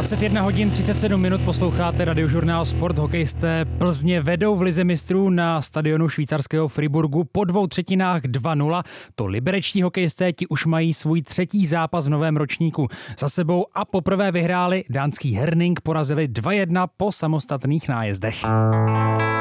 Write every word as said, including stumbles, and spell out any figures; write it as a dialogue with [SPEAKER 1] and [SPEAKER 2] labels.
[SPEAKER 1] dvacet jedna hodin třicet sedm minut, posloucháte Radiožurnál Sport. Hokejisté Plzně vedou v lize mistrů na stadionu švýcarského Friburgu po dvou třetinách dva nula. To liberečtí hokejisté ti už mají svůj třetí zápas v novém ročníku za sebou a poprvé vyhráli. Dánský Herning porazili dva jedna po samostatných nájezdech.